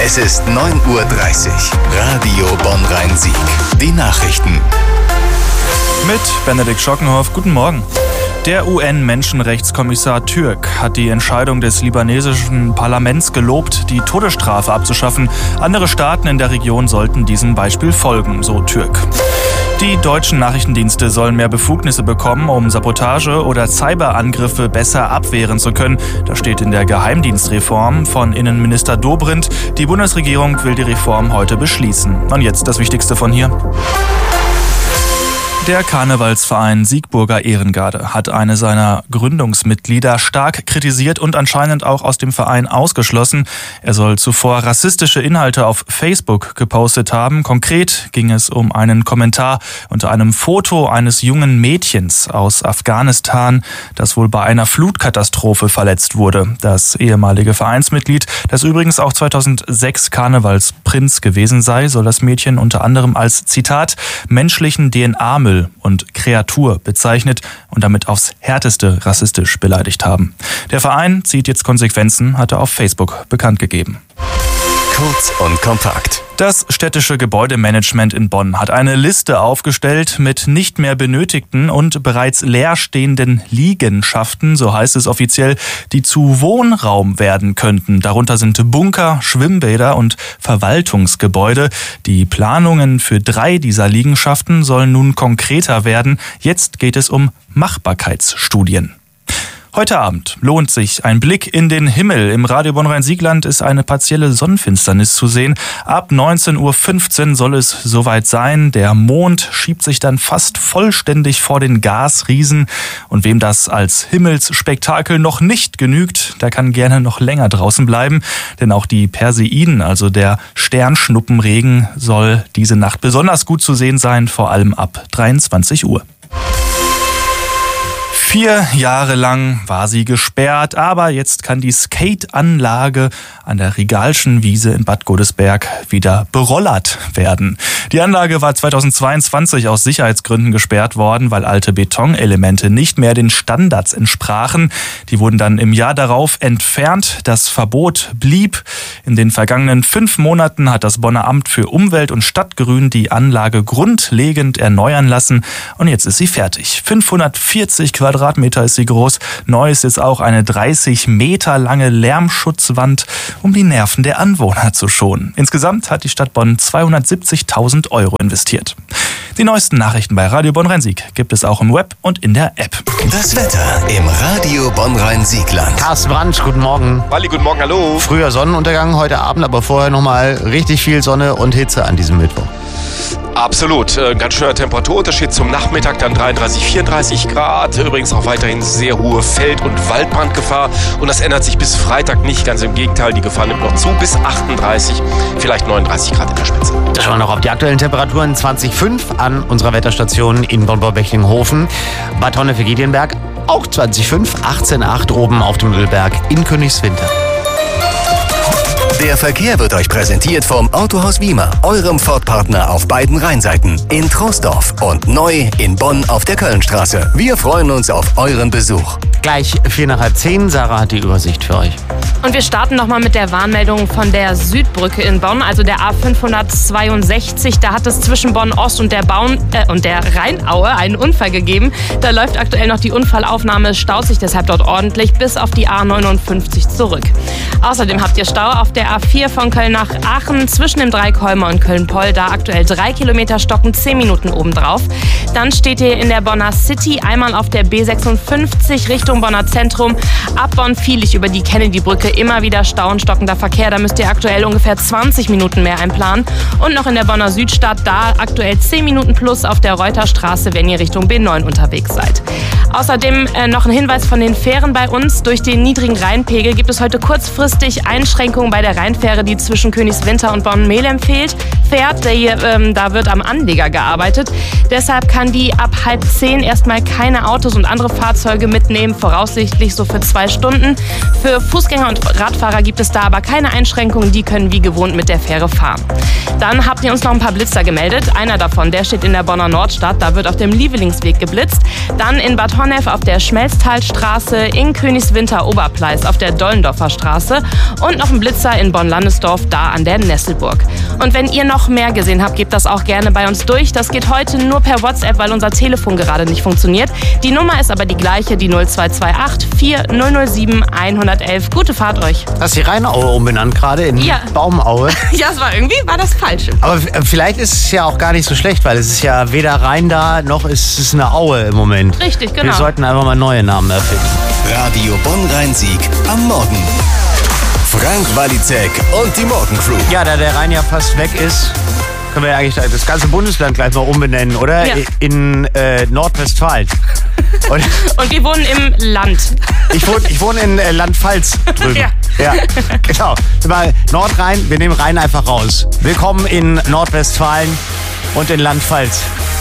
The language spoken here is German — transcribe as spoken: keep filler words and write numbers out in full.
Es ist neun Uhr dreißig. Radio Bonn-Rhein-Sieg. Die Nachrichten. Mit Benedikt Schockenhoff. Guten Morgen. Der U N-Menschenrechtskommissar Türk hat die Entscheidung des libanesischen Parlaments gelobt, die Todesstrafe abzuschaffen. Andere Staaten in der Region sollten diesem Beispiel folgen, so Türk. Die deutschen Nachrichtendienste sollen mehr Befugnisse bekommen, um Sabotage oder Cyberangriffe besser abwehren zu können. Das steht in der Geheimdienstreform von Innenminister Dobrindt. Die Bundesregierung will die Reform heute beschließen. Und jetzt das Wichtigste von hier. Der Karnevalsverein Siegburger Ehrengarde hat eine seiner Gründungsmitglieder stark kritisiert und anscheinend auch aus dem Verein ausgeschlossen. Er soll zuvor rassistische Inhalte auf Facebook gepostet haben. Konkret ging es um einen Kommentar unter einem Foto eines jungen Mädchens aus Afghanistan, das wohl bei einer Flutkatastrophe verletzt wurde. Das ehemalige Vereinsmitglied, das übrigens auch zweitausendsechs Karnevalsprinz gewesen sei, soll das Mädchen unter anderem als, Zitat, menschlichen D N A-Müll und Kreatur bezeichnet und damit aufs Härteste rassistisch beleidigt haben. Der Verein zieht jetzt Konsequenzen, hat er auf Facebook bekannt gegeben. Kurz und kompakt. Das städtische Gebäudemanagement in Bonn hat eine Liste aufgestellt mit nicht mehr benötigten und bereits leerstehenden Liegenschaften, so heißt es offiziell, die zu Wohnraum werden könnten. Darunter sind Bunker, Schwimmbäder und Verwaltungsgebäude. Die Planungen für drei dieser Liegenschaften sollen nun konkreter werden. Jetzt geht es um Machbarkeitsstudien. Heute Abend lohnt sich ein Blick in den Himmel. Im Radio Bonn-Rhein-Siegland ist eine partielle Sonnenfinsternis zu sehen. Ab neunzehn Uhr fünfzehn soll es soweit sein. Der Mond schiebt sich dann fast vollständig vor den Gasriesen. Und wem das als Himmelsspektakel noch nicht genügt, der kann gerne noch länger draußen bleiben. Denn auch die Perseiden, also der Sternschnuppenregen, soll diese Nacht besonders gut zu sehen sein, vor allem ab dreiundzwanzig Uhr. Vier Jahre lang war sie gesperrt, aber jetzt kann die Skate-Anlage an der Rigalschen Wiese in Bad Godesberg wieder berollert werden. Die Anlage war zweitausendzweiundzwanzig aus Sicherheitsgründen gesperrt worden, weil alte Betonelemente nicht mehr den Standards entsprachen. Die wurden dann im Jahr darauf entfernt. Das Verbot blieb. In den vergangenen fünf Monaten hat das Bonner Amt für Umwelt und Stadtgrün die Anlage grundlegend erneuern lassen. Und jetzt ist sie fertig. fünfhundertvierzig Quadratmeter ist sie groß. Neu ist jetzt auch eine dreißig Meter lange Lärmschutzwand, um die Nerven der Anwohner zu schonen. Insgesamt hat die Stadt Bonn zweihundertsiebzigtausend Euro investiert. Die neuesten Nachrichten bei Radio Bonn-Rhein-Sieg gibt es auch im Web und in der App. Das Wetter im Radio Bonn-Rhein-Siegland. Carsten Brandt, guten Morgen. Walli, guten Morgen, hallo. Früher Sonnenuntergang heute Abend, aber vorher nochmal richtig viel Sonne und Hitze an diesem Mittwoch. Absolut. Ein ganz schöner Temperaturunterschied zum Nachmittag, dann dreiunddreißig, vierunddreißig Grad. Übrigens auch weiterhin sehr hohe Feld- und Waldbrandgefahr. Und das ändert sich bis Freitag nicht. Ganz im Gegenteil, die Gefahr nimmt noch zu bis achtunddreißig, vielleicht neununddreißig Grad in der Spitze. Da schauen wir noch auf die aktuellen Temperaturen. zwanzig Komma fünf an unserer Wetterstation in Bonn-Bechtlinghofen. Bad Honnef-Egidionberg auch zwanzig Komma fünf, achtzehn Komma acht oben auf dem Müllberg in Königswinter. Der Verkehr wird euch präsentiert vom Autohaus Wiemer, eurem Ford-Partner auf beiden Rheinseiten, in Troisdorf und neu in Bonn auf der Kölnstraße. Wir freuen uns auf euren Besuch. Gleich vier nach halb zehn. Sarah hat die Übersicht für euch. Und wir starten nochmal mit der Warnmeldung von der Südbrücke in Bonn, also der A fünfhundertzweiundsechzig. Da hat es zwischen Bonn-Ost und der, Baun, äh, und der Rheinaue einen Unfall gegeben. Da läuft aktuell noch die Unfallaufnahme, staut sich deshalb dort ordentlich bis auf die A neunundfünfzig zurück. Außerdem habt ihr Stau auf der A vier von Köln nach Aachen zwischen dem Dreikolmer und Köln-Poll. Da aktuell drei Kilometer stocken, zehn Minuten obendrauf. Dann steht ihr in der Bonner City einmal auf der B sechsundfünfzig Richtung Bonner Zentrum. Ab Bonn-Vielig über die Kennedy-Brücke immer wieder Stau und stockender Verkehr. Da müsst ihr aktuell ungefähr zwanzig Minuten mehr einplanen. Und noch in der Bonner Südstadt, da aktuell zehn Minuten plus auf der Reuterstraße, wenn ihr Richtung B neun unterwegs seid. Außerdem äh, noch ein Hinweis von den Fähren bei uns. Durch den niedrigen Rheinpegel gibt es heute kurzfristig Einschränkungen bei der Rheinfähre, die zwischen Königswinter und Bonn-Melem fehlt. fährt. Die, ähm, da wird am Anleger gearbeitet. Deshalb kann die ab halb zehn erstmal keine Autos und andere Fahrzeuge mitnehmen, voraussichtlich so für zwei Stunden. Für Fußgänger und Radfahrer gibt es da aber keine Einschränkungen, die können wie gewohnt mit der Fähre fahren. Dann habt ihr uns noch ein paar Blitzer gemeldet. Einer davon, der steht in der Bonner Nordstadt, da wird auf dem Lievelingsweg geblitzt. Dann in Bad Honnef auf der Schmelztalstraße, in Königswinter Oberpleis auf der Dollendorfer Straße und noch ein Blitzer in Bonn-Landesdorf, da an der Nesselburg. Und wenn ihr noch mehr gesehen habt, gebt das auch gerne bei uns durch. Das geht heute nur per WhatsApp, weil unser Telefon gerade nicht funktioniert. Die Nummer ist aber die gleiche, die null zwei zwei acht vier null null sieben eins eins eins. Gute Fahrt euch. Hast du die Rheinaue umbenannt gerade in Ja. Baumaue? Ja, es war irgendwie, war das falsch. Aber vielleicht ist es ja auch gar nicht so schlecht, weil es ist ja weder Rhein da, noch ist es eine Aue im Moment. Richtig, genau. Wir sollten einfach mal neue Namen erfinden. Radio Bonn-Rhein-Sieg am Morgen. Frank Walizek und die Morgencrew. Ja, da der Rhein ja fast weg ist, können wir ja eigentlich das ganze Bundesland gleich mal umbenennen, oder? Ja. In äh, Nordwestfalen. Und Und wir wohnen im Land. ich wohne, ich wohne in äh, Landpfalz drüben. Ja. Ja, genau. Mal Nordrhein, wir nehmen Rhein einfach raus. Willkommen in Nordwestfalen und in Landpfalz.